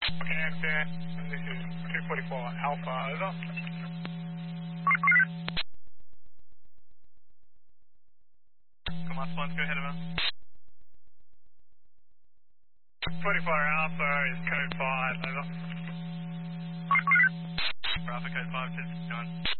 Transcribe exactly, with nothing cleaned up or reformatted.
Okay, understand. This is two forty-four Alpha, over. Come on, Swans, go ahead of us. forty-four Alpha is code five, over. Alpha code five, two, nine.